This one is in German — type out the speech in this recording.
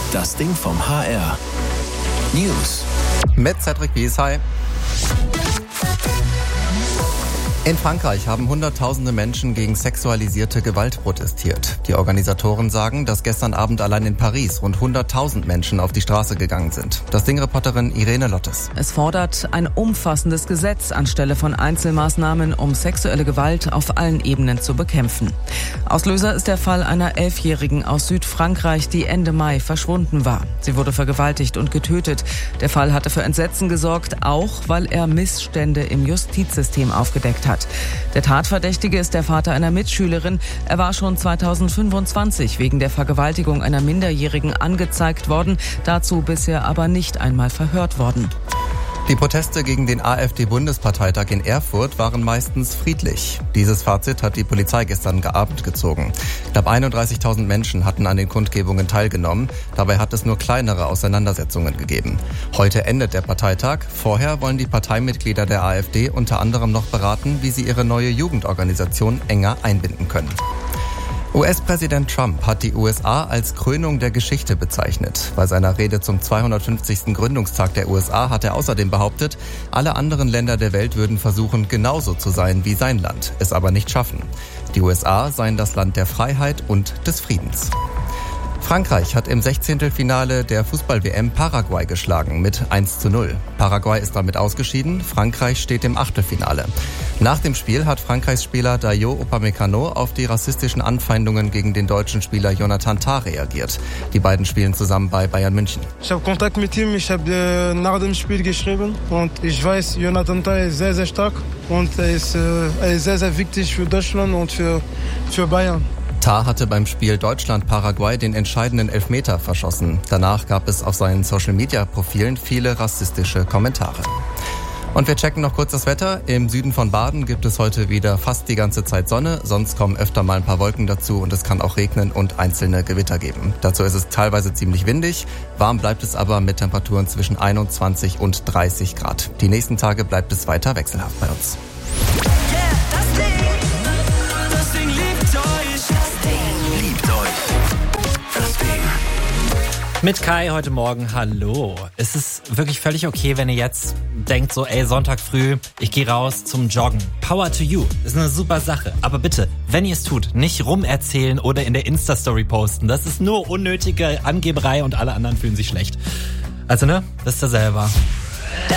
Das Ding vom HR. News. Mit Cedric Wies, hi. In Frankreich haben Hunderttausende Menschen gegen sexualisierte Gewalt protestiert. Die Organisatoren sagen, dass gestern Abend allein in Paris rund 100.000 Menschen auf die Straße gegangen sind. Das Ding-Reporterin Irene Lottes. Es fordert ein umfassendes Gesetz anstelle von Einzelmaßnahmen, um sexuelle Gewalt auf allen Ebenen zu bekämpfen. Auslöser ist der Fall einer 11-Jährigen aus Südfrankreich, die Ende Mai verschwunden war. Sie wurde vergewaltigt und getötet. Der Fall hatte für Entsetzen gesorgt, auch weil er Missstände im Justizsystem aufgedeckt hat. Der Tatverdächtige ist der Vater einer Mitschülerin. Er war schon 2025 wegen der Vergewaltigung einer Minderjährigen angezeigt worden, dazu bisher aber nicht einmal verhört worden. Die Proteste gegen den AfD-Bundesparteitag in Erfurt waren meistens friedlich. Dieses Fazit hat die Polizei gestern Abend gezogen. Knapp 31.000 Menschen hatten an den Kundgebungen teilgenommen. Dabei hat es nur kleinere Auseinandersetzungen gegeben. Heute endet der Parteitag. Vorher wollen die Parteimitglieder der AfD unter anderem noch beraten, wie sie ihre neue Jugendorganisation enger einbinden können. US-Präsident Trump hat die USA als Krönung der Geschichte bezeichnet. Bei seiner Rede zum 250. Gründungstag der USA hat er außerdem behauptet, alle anderen Länder der Welt würden versuchen, genauso zu sein wie sein Land, es aber nicht schaffen. Die USA seien das Land der Freiheit und des Friedens. Frankreich hat im 16. Finale der Fußball-WM Paraguay geschlagen mit 1:0. Paraguay ist damit ausgeschieden, Frankreich steht im Achtelfinale. Nach dem Spiel hat Frankreichs Spieler Dayot Upamecano auf die rassistischen Anfeindungen gegen den deutschen Spieler Jonathan Tah reagiert. Die beiden spielen zusammen bei Bayern München. Ich habe Kontakt mit ihm, ich habe nach dem Spiel geschrieben und ich weiß, Jonathan Tah ist sehr, sehr stark und er ist sehr, sehr wichtig für Deutschland und für Bayern. Tah hatte beim Spiel Deutschland-Paraguay den entscheidenden Elfmeter verschossen. Danach gab es auf seinen Social-Media-Profilen viele rassistische Kommentare. Und wir checken noch kurz das Wetter. Im Süden von Baden gibt es heute wieder fast die ganze Zeit Sonne. Sonst kommen öfter mal ein paar Wolken dazu und es kann auch regnen und einzelne Gewitter geben. Dazu ist es teilweise ziemlich windig. Warm bleibt es aber mit Temperaturen zwischen 21 und 30 Grad. Die nächsten Tage bleibt es weiter wechselhaft bei uns. Mit Kai heute Morgen, hallo. Es ist wirklich völlig okay, wenn ihr jetzt denkt so, ey, Sonntag früh, ich gehe raus zum Joggen. Power to you, ist eine super Sache. Aber bitte, wenn ihr es tut, nicht rumerzählen oder in der Insta-Story posten. Das ist nur unnötige Angeberei und alle anderen fühlen sich schlecht. Also wisst ihr selber.